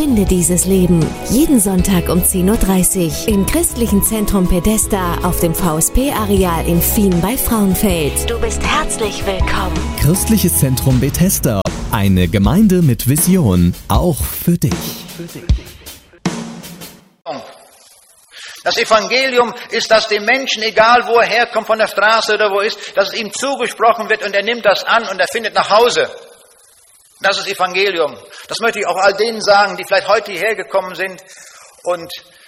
Finde dieses Leben. Jeden Sonntag um 10.30 Uhr im Christlichen Zentrum Bethesda auf dem VSP-Areal in Fien bei Frauenfeld. Du bist herzlich willkommen. Christliches Zentrum Bethesda. Eine Gemeinde mit Vision. Auch für dich. Das Evangelium ist, dass dem Menschen, egal wo er herkommt, von der Straße oder wo er ist, dass es ihm zugesprochen wird und er nimmt das an und er findet nach Hause. Das ist Evangelium. Das möchte ich auch all denen sagen, die vielleicht heute hierher gekommen sind und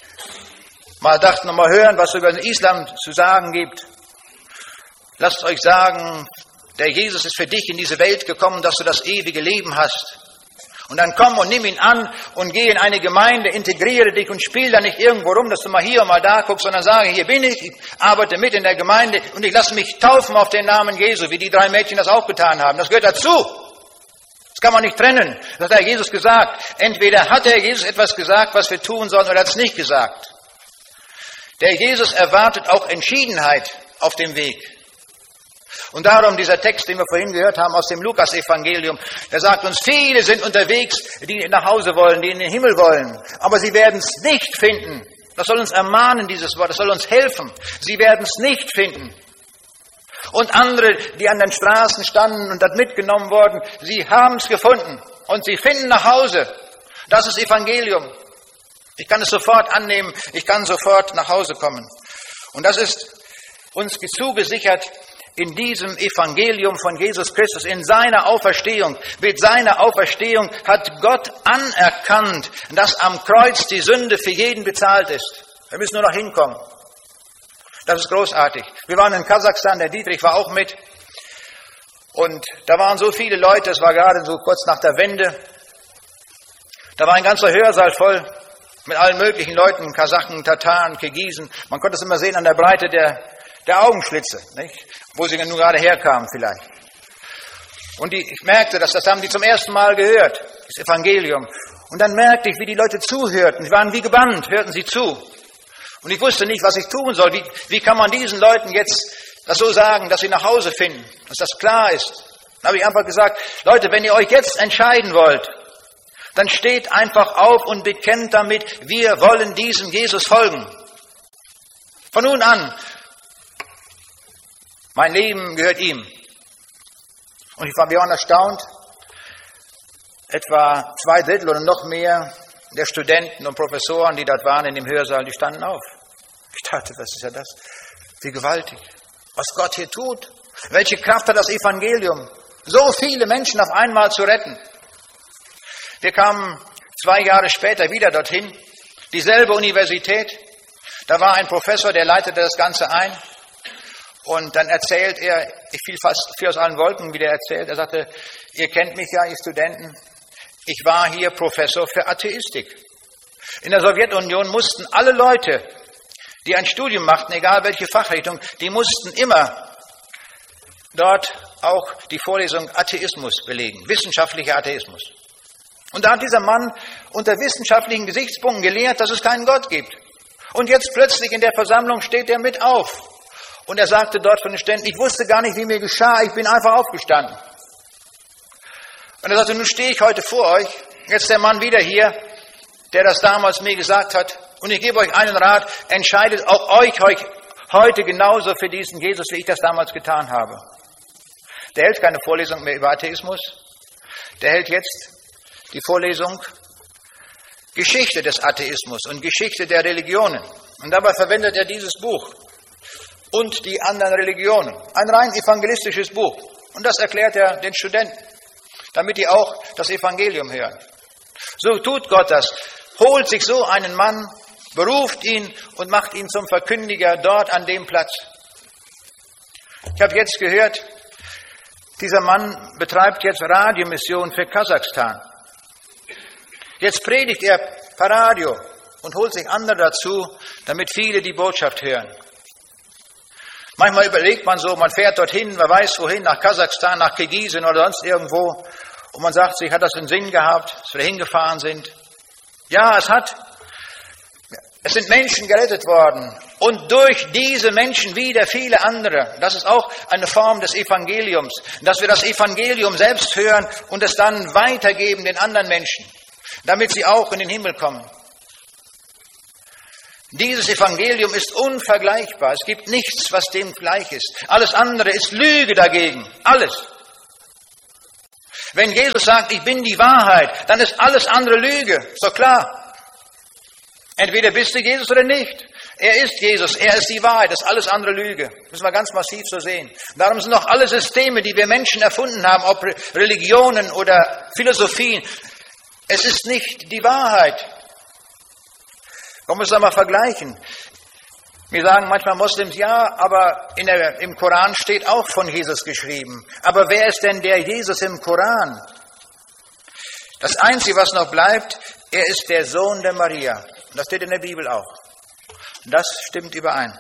mal dachten, mal hören, was es über den Islam zu sagen gibt. Lasst euch sagen, der Jesus ist für dich in diese Welt gekommen, dass du das ewige Leben hast. Und dann komm und nimm ihn an und geh in eine Gemeinde, integriere dich und spiel da nicht irgendwo rum, dass du mal hier und mal da guckst, sondern sage, hier bin ich arbeite mit in der Gemeinde und ich lasse mich taufen auf den Namen Jesu, wie die 3 Mädchen das auch getan haben. Das gehört dazu. Das kann man nicht trennen. Das hat der Jesus gesagt. Entweder hat der Jesus etwas gesagt, was wir tun sollen, oder hat es nicht gesagt. Der Jesus erwartet auch Entschiedenheit auf dem Weg. Und darum dieser Text, den wir vorhin gehört haben aus dem Lukas-Evangelium, der sagt uns, viele sind unterwegs, die nach Hause wollen, die in den Himmel wollen, aber sie werden es nicht finden. Das soll uns ermahnen, dieses Wort, das soll uns helfen. Sie werden es nicht finden. Und andere, die an den Straßen standen und dort mitgenommen wurden, sie haben es gefunden und sie finden nach Hause. Das ist Evangelium. Ich kann es sofort annehmen, ich kann sofort nach Hause kommen. Und das ist uns zugesichert in diesem Evangelium von Jesus Christus, in seiner Auferstehung. Mit seiner Auferstehung hat Gott anerkannt, dass am Kreuz die Sünde für jeden bezahlt ist. Wir müssen nur noch hinkommen. Das ist großartig. Wir waren in Kasachstan, der Dietrich war auch mit. Und da waren so viele Leute, es war gerade so kurz nach der Wende. Da war ein ganzer Hörsaal voll mit allen möglichen Leuten, Kasachen, Tataren, Kirgisen. Man konnte es immer sehen an der Breite der Augenschlitze, nicht? Wo sie nun gerade herkamen vielleicht. Und ich merkte, das haben die zum ersten Mal gehört, das Evangelium. Und dann merkte ich, wie die Leute zuhörten. Sie waren wie gebannt, hörten sie zu. Und ich wusste nicht, was ich tun soll. Wie kann man diesen Leuten jetzt das so sagen, dass sie nach Hause finden, dass das klar ist? Dann habe ich einfach gesagt, Leute, wenn ihr euch jetzt entscheiden wollt, dann steht einfach auf und bekennt damit, wir wollen diesem Jesus folgen. Von nun an, mein Leben gehört ihm. Und wir waren erstaunt, etwa 2/3 oder noch mehr der Studenten und Professoren, die dort waren in dem Hörsaal, die standen auf. Ich dachte, was ist ja das? Wie gewaltig. Was Gott hier tut. Welche Kraft hat das Evangelium, so viele Menschen auf einmal zu retten. Wir kamen 2 Jahre später wieder dorthin, dieselbe Universität. Da war ein Professor, der leitete das Ganze ein. Und dann erzählt er, ich fiel fast aus allen Wolken, wie der erzählt. Er sagte, ihr kennt mich ja, ihr Studenten. Ich war hier Professor für Atheistik. In der Sowjetunion mussten alle Leute, die ein Studium machten, egal welche Fachrichtung, die mussten immer dort auch die Vorlesung Atheismus belegen, wissenschaftlicher Atheismus. Und da hat dieser Mann unter wissenschaftlichen Gesichtspunkten gelehrt, dass es keinen Gott gibt. Und jetzt plötzlich in der Versammlung steht er mit auf. Und er sagte dort von den Ständen, ich wusste gar nicht, wie mir geschah, ich bin einfach aufgestanden. Und er sagte, nun stehe ich heute vor euch, jetzt der Mann wieder hier, der das damals mir gesagt hat, und ich gebe euch einen Rat, entscheidet auch euch heute genauso für diesen Jesus, wie ich das damals getan habe. Der hält keine Vorlesung mehr über Atheismus, der hält jetzt die Vorlesung Geschichte des Atheismus und Geschichte der Religionen. Und dabei verwendet er dieses Buch und die anderen Religionen. Ein rein evangelistisches Buch. Und das erklärt er den Studenten, damit die auch das Evangelium hören. So tut Gott das. Holt sich so einen Mann, beruft ihn und macht ihn zum Verkündiger dort an dem Platz. Ich habe jetzt gehört, dieser Mann betreibt jetzt Radiomission für Kasachstan. Jetzt predigt er per Radio und holt sich andere dazu, damit viele die Botschaft hören. Manchmal überlegt man so, man fährt dorthin, wer weiß wohin, nach Kasachstan, nach Kirgisien oder sonst irgendwo. Und man sagt sich, hat das einen Sinn gehabt, dass wir hingefahren sind? Ja, es hat. Es sind Menschen gerettet worden. Und durch diese Menschen wieder viele andere. Das ist auch eine Form des Evangeliums. Dass wir das Evangelium selbst hören und es dann weitergeben den anderen Menschen. damit sie auch in den Himmel kommen. Dieses Evangelium ist unvergleichbar. Es gibt nichts, was dem gleich ist. Alles andere ist Lüge dagegen. Alles. Wenn Jesus sagt, ich bin die Wahrheit, dann ist alles andere Lüge. Ist doch klar. Entweder bist du Jesus oder nicht. Er ist Jesus, er ist die Wahrheit, das ist alles andere Lüge. Das müssen wir ganz massiv so sehen. Darum sind auch alle Systeme, die wir Menschen erfunden haben, ob Religionen oder Philosophien, es ist nicht die Wahrheit. Wollen wir es einmal vergleichen? Wir sagen manchmal Moslems, ja, aber im Koran steht auch von Jesus geschrieben. Aber wer ist denn der Jesus im Koran? Das Einzige, was noch bleibt, er ist der Sohn der Maria. Das steht in der Bibel auch. Das stimmt überein.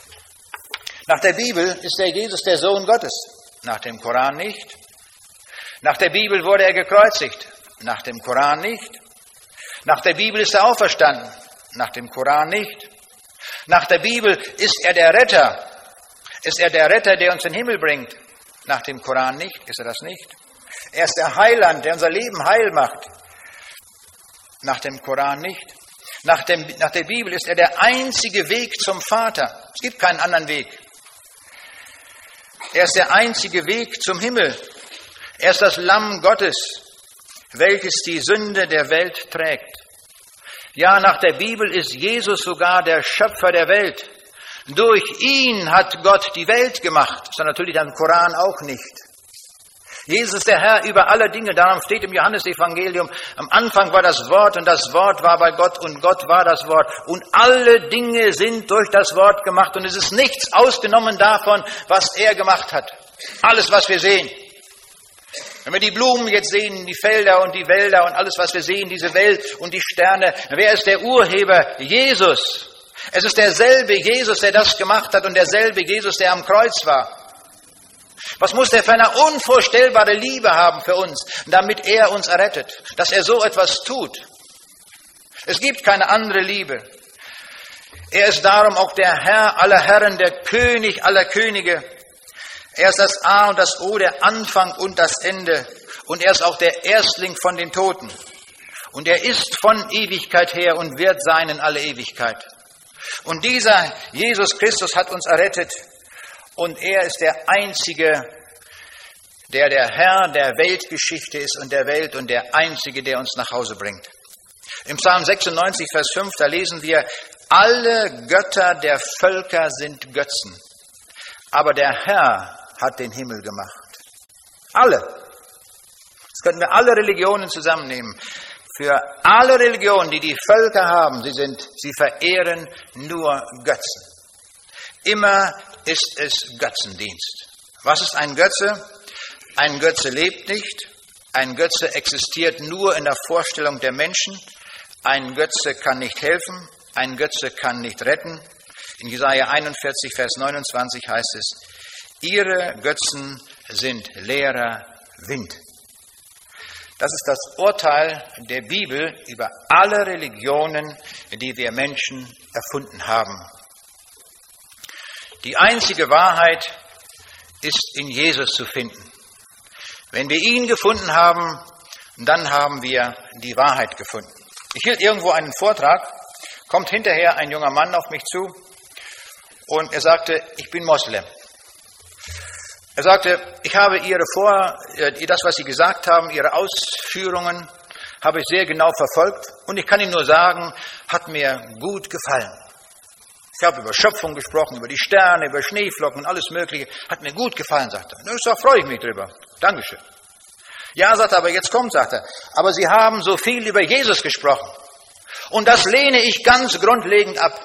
Nach der Bibel ist der Jesus der Sohn Gottes. Nach dem Koran nicht. Nach der Bibel wurde er gekreuzigt. Nach dem Koran nicht. Nach der Bibel ist er auferstanden. Nach dem Koran nicht. Nach der Bibel ist er der Retter. Ist er der Retter, der uns in den Himmel bringt? Nach dem Koran nicht. Ist er das nicht? Er ist der Heiland, der unser Leben heil macht. Nach dem Koran nicht. Nach der Bibel ist er der einzige Weg zum Vater. Es gibt keinen anderen Weg. Er ist der einzige Weg zum Himmel. Er ist das Lamm Gottes, welches die Sünde der Welt trägt. Ja, nach der Bibel ist Jesus sogar der Schöpfer der Welt. Durch ihn hat Gott die Welt gemacht. Das ist natürlich im Koran auch nicht. Jesus ist der Herr über alle Dinge. Darum steht im Johannesevangelium, am Anfang war das Wort und das Wort war bei Gott und Gott war das Wort. Und alle Dinge sind durch das Wort gemacht und es ist nichts ausgenommen davon, was er gemacht hat. Alles, was wir sehen. Wenn wir die Blumen jetzt sehen, die Felder und die Wälder und alles, was wir sehen, diese Welt und die Sterne, wer ist der Urheber? Jesus. Es ist derselbe Jesus, der das gemacht hat und derselbe Jesus, der am Kreuz war. Was muss der für eine unvorstellbare Liebe haben für uns, damit er uns errettet, dass er so etwas tut? Es gibt keine andere Liebe. Er ist darum auch der Herr aller Herren, der König aller Könige. Er ist das A und das O, der Anfang und das Ende. Und er ist auch der Erstling von den Toten. Und er ist von Ewigkeit her und wird sein in alle Ewigkeit. Und dieser Jesus Christus hat uns errettet. Und er ist der Einzige, der Herr der Weltgeschichte ist und der Welt und der Einzige, der uns nach Hause bringt. Im Psalm 96, Vers 5, da lesen wir, alle Götter der Völker sind Götzen, aber der Herr hat den Himmel gemacht. Alle. Das könnten wir alle Religionen zusammennehmen. Für alle Religionen, die die Völker haben, sie verehren nur Götzen. Immer ist es Götzendienst. Was ist ein Götze? Ein Götze lebt nicht. Ein Götze existiert nur in der Vorstellung der Menschen. Ein Götze kann nicht helfen. Ein Götze kann nicht retten. In Jesaja 41, Vers 29 heißt es, ihre Götzen sind leerer Wind. Das ist das Urteil der Bibel über alle Religionen, die wir Menschen erfunden haben. Die einzige Wahrheit ist in Jesus zu finden. Wenn wir ihn gefunden haben, dann haben wir die Wahrheit gefunden. Ich hielt irgendwo einen Vortrag, kommt hinterher ein junger Mann auf mich zu und er sagte, ich bin Moslem. Er sagte, ich habe das, was Sie gesagt haben, Ihre Ausführungen, habe ich sehr genau verfolgt und ich kann Ihnen nur sagen, hat mir gut gefallen. Ich habe über Schöpfung gesprochen, über die Sterne, über Schneeflocken und alles Mögliche. Hat mir gut gefallen, sagt er. Da freue ich mich drüber. Dankeschön. Ja, sagt er, aber jetzt kommt, sagt er. Aber Sie haben so viel über Jesus gesprochen. Und das lehne ich ganz grundlegend ab.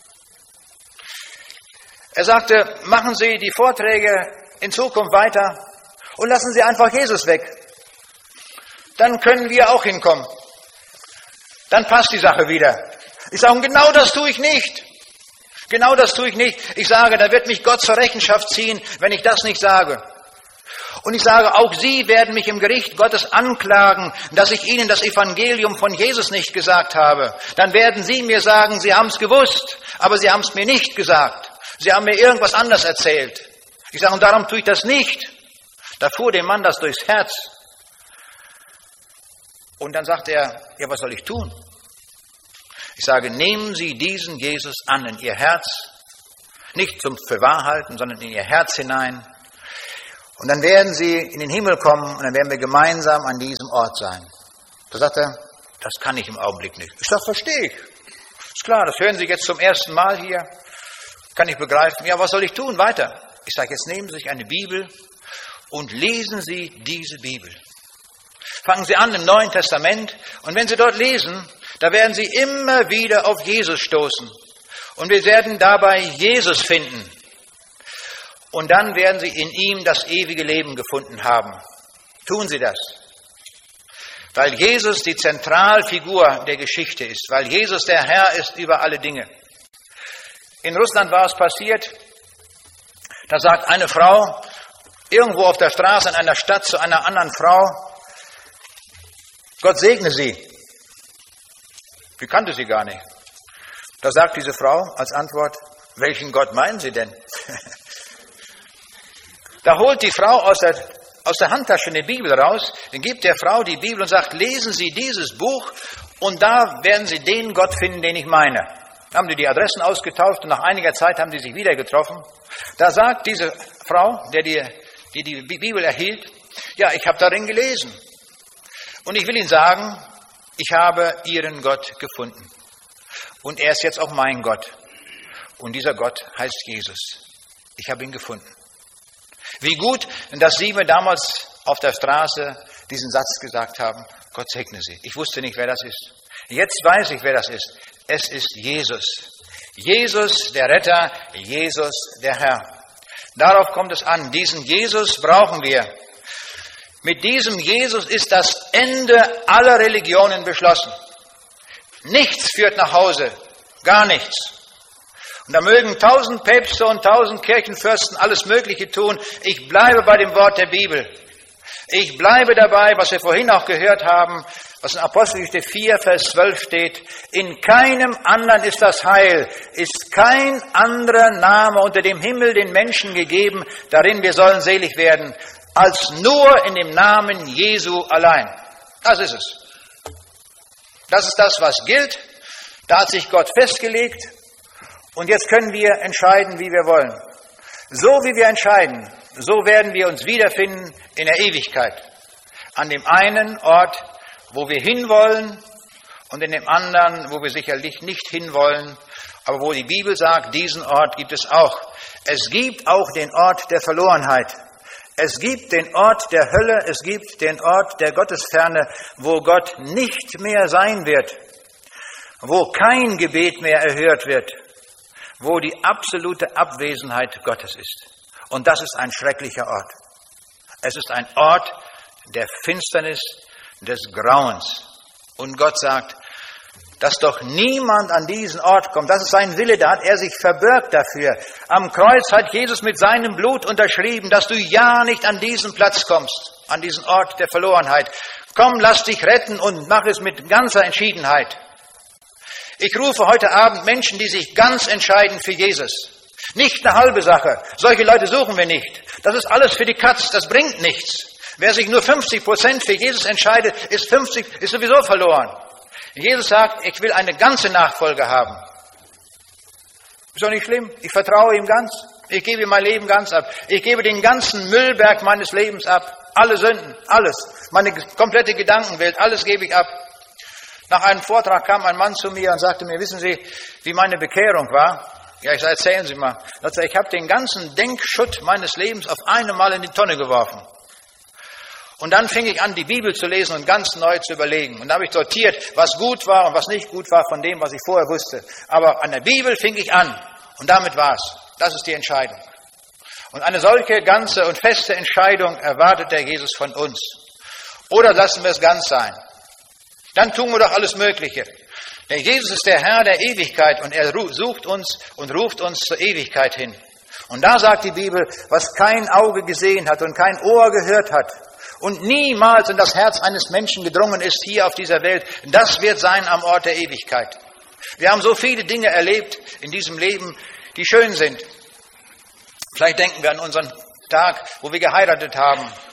Er sagte, machen Sie die Vorträge in Zukunft weiter und lassen Sie einfach Jesus weg. Dann können wir auch hinkommen. Dann passt die Sache wieder. Ich sage, genau das tue ich nicht. Genau das tue ich nicht. Ich sage, da wird mich Gott zur Rechenschaft ziehen, wenn ich das nicht sage. Und ich sage, auch Sie werden mich im Gericht Gottes anklagen, dass ich Ihnen das Evangelium von Jesus nicht gesagt habe. Dann werden Sie mir sagen, Sie haben es gewusst, aber Sie haben es mir nicht gesagt. Sie haben mir irgendwas anderes erzählt. Ich sage, und darum tue ich das nicht. Da fuhr dem Mann das durchs Herz. Und dann sagt er, ja, was soll ich tun? Ich sage, nehmen Sie diesen Jesus an in Ihr Herz, nicht zum Fürwahrhalten, sondern in Ihr Herz hinein. Und dann werden Sie in den Himmel kommen und dann werden wir gemeinsam an diesem Ort sein. Da sagt er, das kann ich im Augenblick nicht. Ich sage, verstehe ich. Ist klar, das hören Sie jetzt zum ersten Mal hier. Kann ich begreifen. Ja, was soll ich tun? Weiter. Ich sage, jetzt nehmen Sie sich eine Bibel und lesen Sie diese Bibel. Fangen Sie an im Neuen Testament und wenn Sie dort lesen, da werden Sie immer wieder auf Jesus stoßen. Und wir werden dabei Jesus finden. Und dann werden Sie in ihm das ewige Leben gefunden haben. Tun Sie das. Weil Jesus die Zentralfigur der Geschichte ist. Weil Jesus der Herr ist über alle Dinge. In Russland war es passiert, da sagt eine Frau irgendwo auf der Straße in einer Stadt zu einer anderen Frau, Gott segne Sie. Die kannte sie gar nicht. Da sagt diese Frau als Antwort, welchen Gott meinen Sie denn? Da holt die Frau aus der Handtasche eine Bibel raus, dann gibt der Frau die Bibel und sagt, lesen Sie dieses Buch und da werden Sie den Gott finden, den ich meine. Da haben die Adressen ausgetauscht und nach einiger Zeit haben die sich wieder getroffen. Da sagt diese Frau, die Bibel erhielt, ja, ich habe darin gelesen. Und ich will Ihnen sagen, ich habe Ihren Gott gefunden. Und er ist jetzt auch mein Gott. Und dieser Gott heißt Jesus. Ich habe ihn gefunden. Wie gut, dass Sie mir damals auf der Straße diesen Satz gesagt haben, Gott segne Sie. Ich wusste nicht, wer das ist. Jetzt weiß ich, wer das ist. Es ist Jesus. Jesus, der Retter, Jesus, der Herr. Darauf kommt es an. Diesen Jesus brauchen wir. Mit diesem Jesus ist das Ende aller Religionen beschlossen. Nichts führt nach Hause. Gar nichts. Und da mögen 1000 Päpste und 1000 Kirchenfürsten alles Mögliche tun. Ich bleibe bei dem Wort der Bibel. Ich bleibe dabei, was wir vorhin auch gehört haben, was in Apostelgeschichte 4, Vers 12 steht. In keinem anderen ist das Heil, ist kein anderer Name unter dem Himmel den Menschen gegeben, darin wir sollen selig werden, als nur in dem Namen Jesu allein. Das ist es. Das ist das, was gilt. Da hat sich Gott festgelegt. Und jetzt können wir entscheiden, wie wir wollen. So wie wir entscheiden, so werden wir uns wiederfinden in der Ewigkeit. An dem einen Ort, wo wir hinwollen, und in dem anderen, wo wir sicherlich nicht hinwollen, aber wo die Bibel sagt, diesen Ort gibt es auch. Es gibt auch den Ort der Verlorenheit. Es gibt den Ort der Hölle, es gibt den Ort der Gottesferne, wo Gott nicht mehr sein wird, wo kein Gebet mehr erhört wird, wo die absolute Abwesenheit Gottes ist. Und das ist ein schrecklicher Ort. Es ist ein Ort der Finsternis, des Grauens. Und Gott sagt, dass doch niemand an diesen Ort kommt. Das ist sein Wille, da hat er sich verbürgt dafür. Am Kreuz hat Jesus mit seinem Blut unterschrieben, dass du ja nicht an diesen Platz kommst, an diesen Ort der Verlorenheit. Komm, lass dich retten und mach es mit ganzer Entschiedenheit. Ich rufe heute Abend Menschen, die sich ganz entscheiden für Jesus. Nicht eine halbe Sache. Solche Leute suchen wir nicht. Das ist alles für die Katz, das bringt nichts. Wer sich nur 50% für Jesus entscheidet, ist sowieso verloren. Jesus sagt, ich will eine ganze Nachfolge haben. Ist doch nicht schlimm. Ich vertraue ihm ganz. Ich gebe ihm mein Leben ganz ab. Ich gebe den ganzen Müllberg meines Lebens ab. Alle Sünden, alles. Meine komplette Gedankenwelt, alles gebe ich ab. Nach einem Vortrag kam ein Mann zu mir und sagte mir, wissen Sie, wie meine Bekehrung war? Ja, ich sage, erzählen Sie mal. Er sagte, ich habe den ganzen Denkschutt meines Lebens auf einmal in die Tonne geworfen. Und dann fing ich an, die Bibel zu lesen und ganz neu zu überlegen. Und da habe ich sortiert, was gut war und was nicht gut war von dem, was ich vorher wusste. Aber an der Bibel fing ich an. Und damit war's. Das ist die Entscheidung. Und eine solche ganze und feste Entscheidung erwartet der Jesus von uns. Oder lassen wir es ganz sein. Dann tun wir doch alles Mögliche. Der Jesus ist der Herr der Ewigkeit und er sucht uns und ruft uns zur Ewigkeit hin. Und da sagt die Bibel, was kein Auge gesehen hat und kein Ohr gehört hat und niemals in das Herz eines Menschen gedrungen ist hier auf dieser Welt, das wird sein am Ort der Ewigkeit. Wir haben so viele Dinge erlebt in diesem Leben, die schön sind. Vielleicht denken wir an unseren Tag, wo wir geheiratet haben.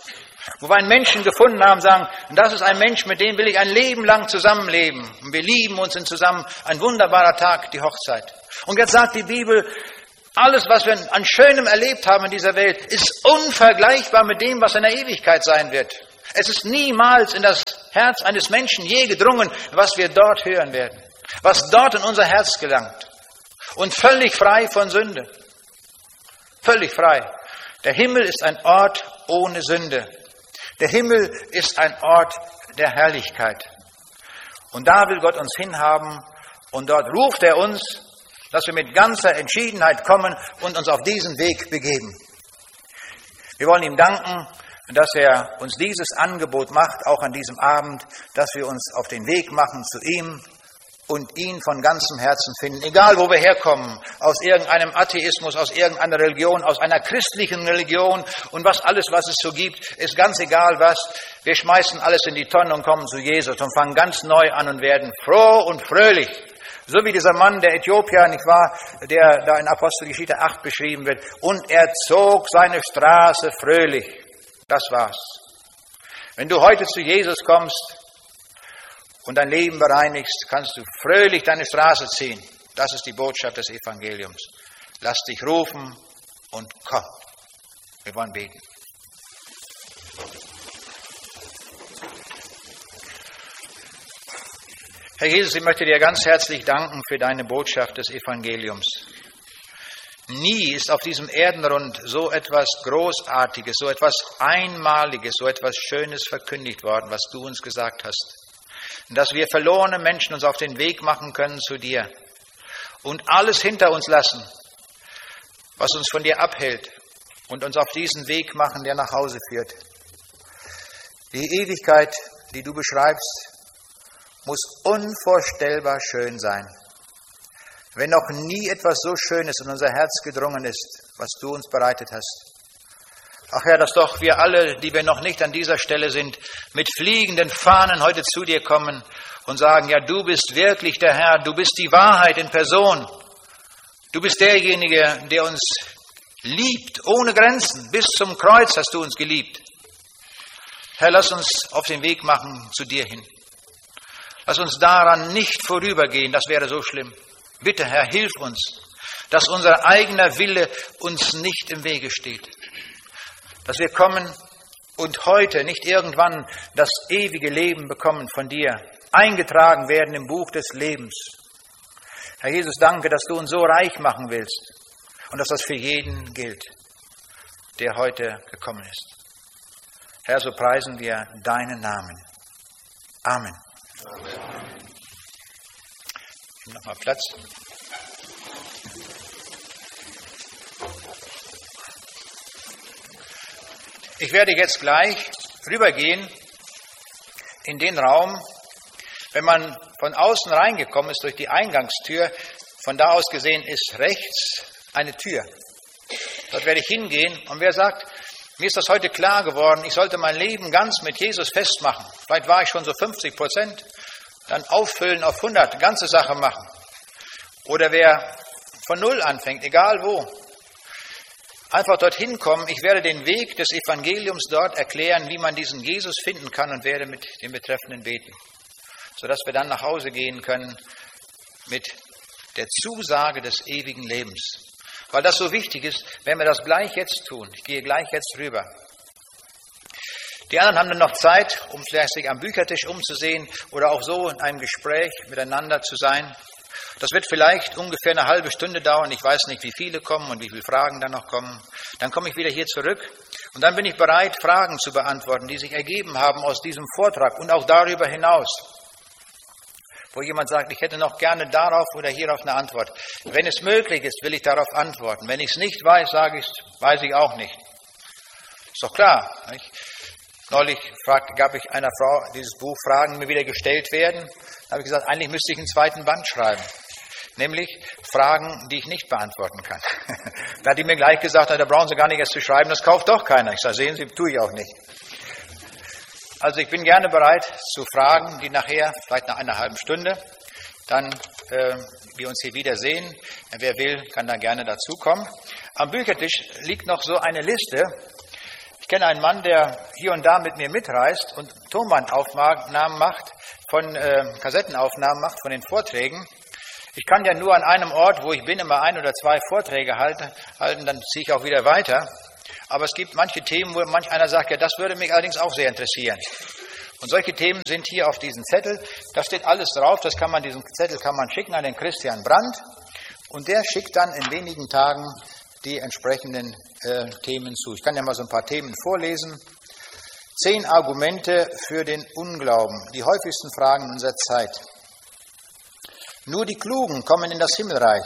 Wo wir einen Menschen gefunden haben, sagen, das ist ein Mensch, mit dem will ich ein Leben lang zusammenleben. Und wir lieben uns zusammen. Ein wunderbarer Tag, die Hochzeit. Und jetzt sagt die Bibel, alles, was wir an Schönem erlebt haben in dieser Welt, ist unvergleichbar mit dem, was in der Ewigkeit sein wird. Es ist niemals in das Herz eines Menschen je gedrungen, was wir dort hören werden. Was dort in unser Herz gelangt. Und völlig frei von Sünde. Völlig frei. Der Himmel ist ein Ort ohne Sünde. Der Himmel ist ein Ort der Herrlichkeit. Und da will Gott uns hinhaben. Und dort ruft er uns, dass wir mit ganzer Entschiedenheit kommen und uns auf diesen Weg begeben. Wir wollen ihm danken, dass er uns dieses Angebot macht, auch an diesem Abend, dass wir uns auf den Weg machen zu ihm und ihn von ganzem Herzen finden, egal wo wir herkommen, aus irgendeinem Atheismus, aus irgendeiner Religion, aus einer christlichen Religion und was es so gibt, ist ganz egal was. Wir schmeißen alles in die Tonne und kommen zu Jesus und fangen ganz neu an und werden froh und fröhlich. So wie dieser Mann, der Äthiopier, nicht wahr, der da in Apostelgeschichte 8 beschrieben wird. Und er zog seine Straße fröhlich. Das war's. Wenn du heute zu Jesus kommst und dein Leben bereinigst, kannst du fröhlich deine Straße ziehen. Das ist die Botschaft des Evangeliums. Lass dich rufen und komm. Wir wollen beten. Herr Jesus, ich möchte dir ganz herzlich danken für deine Botschaft des Evangeliums. Nie ist auf diesem Erdenrund so etwas Großartiges, so etwas Einmaliges, so etwas Schönes verkündigt worden, was du uns gesagt hast. Dass wir verlorene Menschen uns auf den Weg machen können zu dir und alles hinter uns lassen, was uns von dir abhält und uns auf diesen Weg machen, der nach Hause führt. Die Ewigkeit, die du beschreibst, muss unvorstellbar schön sein. Wenn noch nie etwas so Schönes in unser Herz gedrungen ist, was du uns bereitet hast. Ach Herr, dass doch wir alle, die wir noch nicht an dieser Stelle sind, mit fliegenden Fahnen heute zu dir kommen und sagen, ja, du bist wirklich der Herr, du bist die Wahrheit in Person. Du bist derjenige, der uns liebt, ohne Grenzen. Bis zum Kreuz hast du uns geliebt. Herr, lass uns auf den Weg machen zu dir hin. Lass uns daran nicht vorübergehen, das wäre so schlimm. Bitte, Herr, hilf uns, dass unser eigener Wille uns nicht im Wege steht. Dass wir kommen und heute, nicht irgendwann, das ewige Leben bekommen von dir, eingetragen werden im Buch des Lebens. Herr Jesus, danke, dass du uns so reich machen willst und dass das für jeden gilt, der heute gekommen ist. Herr, so preisen wir deinen Namen. Amen. Amen. Nimm nochmal Platz. Ich werde jetzt gleich rübergehen in den Raum, wenn man von außen reingekommen ist durch die Eingangstür, von da aus gesehen ist rechts eine Tür. Dort werde ich hingehen und wer sagt, mir ist das heute klar geworden, ich sollte mein Leben ganz mit Jesus festmachen. Vielleicht war ich schon so 50%, dann auffüllen auf 100, ganze Sache machen. Oder wer von Null anfängt, egal wo, einfach dorthin kommen. Ich werde den Weg des Evangeliums dort erklären, wie man diesen Jesus finden kann und werde mit dem Betreffenden beten. Sodass wir dann nach Hause gehen können mit der Zusage des ewigen Lebens. Weil das so wichtig ist, wenn wir das gleich jetzt tun. Ich gehe gleich jetzt rüber. Die anderen haben dann noch Zeit, um vielleicht sich am Büchertisch umzusehen oder auch so in einem Gespräch miteinander zu sein. Das wird vielleicht ungefähr eine halbe Stunde dauern. Ich weiß nicht, wie viele kommen und wie viele Fragen dann noch kommen. Dann komme ich wieder hier zurück und dann bin ich bereit, Fragen zu beantworten, die sich ergeben haben aus diesem Vortrag und auch darüber hinaus. Wo jemand sagt, ich hätte noch gerne darauf oder hierauf eine Antwort. Wenn es möglich ist, will ich darauf antworten. Wenn ich es nicht weiß, sage ich es, weiß ich auch nicht. Ist doch klar. Nicht? Neulich gab ich einer Frau dieses Buch Fragen, die mir wieder gestellt werden. Da habe ich gesagt, eigentlich müsste ich einen zweiten Band schreiben. Nämlich Fragen, die ich nicht beantworten kann. Da hat die mir gleich gesagt, da brauchen Sie gar nicht erst zu schreiben, das kauft doch keiner. Ich sage, sehen Sie, tue ich auch nicht. Also ich bin gerne bereit zu Fragen, die nachher, vielleicht nach einer halben Stunde, dann wir uns hier wiedersehen. Wer will, kann da gerne dazukommen. Am Büchertisch liegt noch so eine Liste. Ich kenne einen Mann, der hier und da mit mir mitreist und Tonbandaufnahmen macht, Kassettenaufnahmen macht von den Vorträgen. Ich kann ja nur an einem Ort, wo ich bin, immer 1 oder 2 Vorträge halten, dann ziehe ich auch wieder weiter. Aber es gibt manche Themen, wo manch einer sagt, ja, das würde mich allerdings auch sehr interessieren. Und solche Themen sind hier auf diesem Zettel. Da steht alles drauf. Diesen Zettel kann man schicken an den Christian Brandt. Und der schickt dann in wenigen Tagen die entsprechenden Themen zu. Ich kann ja mal so ein paar Themen vorlesen. 10 Argumente für den Unglauben. Die häufigsten Fragen unserer Zeit. Nur die Klugen kommen in das Himmelreich.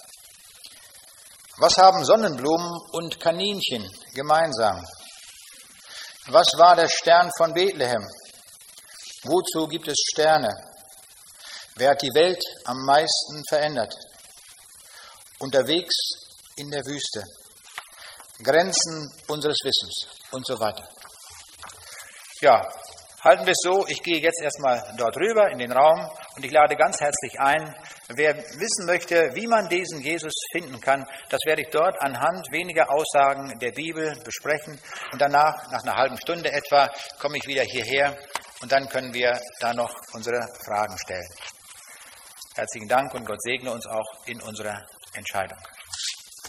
Was haben Sonnenblumen und Kaninchen gemeinsam? Was war der Stern von Bethlehem? Wozu gibt es Sterne? Wer hat die Welt am meisten verändert? Unterwegs in der Wüste. Grenzen unseres Wissens und so weiter. Ja, halten wir es so, ich gehe jetzt erstmal dort rüber in den Raum und ich lade ganz herzlich ein, wer wissen möchte, wie man diesen Jesus finden kann, das werde ich dort anhand weniger Aussagen der Bibel besprechen und danach, nach einer halben Stunde etwa, komme ich wieder hierher und dann können wir da noch unsere Fragen stellen. Herzlichen Dank und Gott segne uns auch in unserer Entscheidung.